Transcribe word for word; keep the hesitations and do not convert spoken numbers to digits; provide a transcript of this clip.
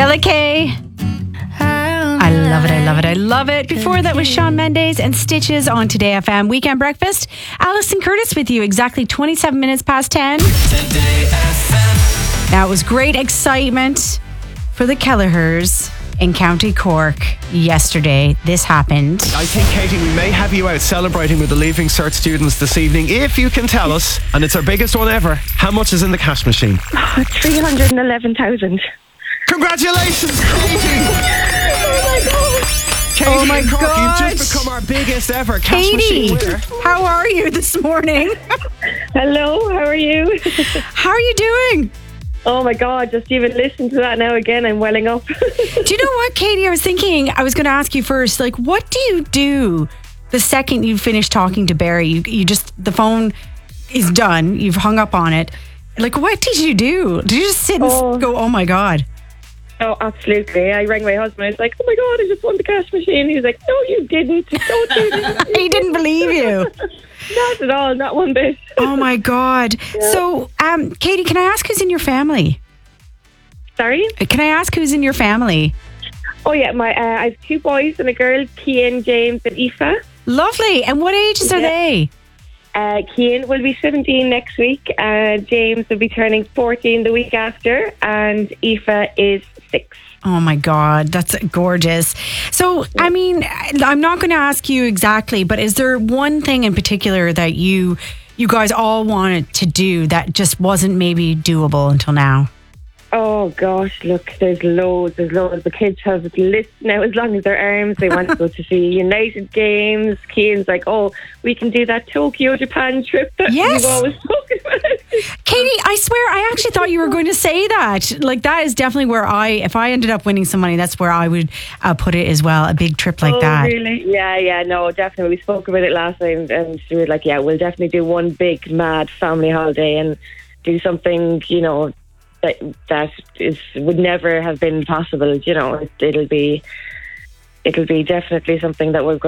Ella Kay. I love it, I love it, I love it. Before that was Shawn Mendes and Stitches on Today F M. Weekend Breakfast. Alison Curtis with you, exactly twenty-seven minutes past ten. Today F M. Now, it was great excitement for the Kelleher's in County Cork yesterday. This happened. I think, Katie, we may have you out celebrating with the Leaving Cert students this evening. If you can tell us, and it's our biggest one ever, how much is in the cash machine? three hundred eleven thousand. Congratulations, Katie! Oh my God. Katie Oh my in Cork, God. you've just become our biggest ever cash Katie, machine winner. how are you this morning? Hello, how are you? How are you doing? Oh my God, just even listen to that now again, I'm welling up. Do you know what, Katie? I was thinking, I was going to ask you first, like, what do you do the second you finish talking to Barry? You, you just, the phone is done, you've hung up on it. Like, what did you do? Did you just sit and Oh. go, oh my God? Oh, absolutely. I rang my husband. I was like, oh my God, I just won the cash machine. He was like, no, you didn't. Don't do this. He didn't believe you. Not at all, not one bit. Oh my God. So, um, Katie, can I ask who's in your family? Sorry? Can I ask who's in your family? Oh yeah, my uh, I have two boys and a girl, Cian, James and Aoife. Lovely. And what ages are Yeah. they? Uh, Cian will be seventeen next week. Uh, James will be turning fourteen the week after. And Aoife is six. Oh my God, that's gorgeous. So, I mean, I'm not going to ask you exactly, but is there one thing in particular that you you guys all wanted to do that just wasn't maybe doable until now? Oh gosh, look, there's loads, there's loads. The kids have lists now as long as their arms. They want to go to see United games. Cian's like, oh, we can do that Tokyo, Japan trip that Yes. we've always spoken about. Katie, I swear, I actually thought you were going to say that. Like, that is definitely where I, if I ended up winning some money, that's where I would uh, put it as well. A big trip like oh, that. really? Yeah, yeah, no, definitely. We spoke about it last night and, and we were like, yeah, we'll definitely do one big, mad family holiday and do something, you know, that that is would never have been possible. You know, it, it'll be it'll be definitely something that we're going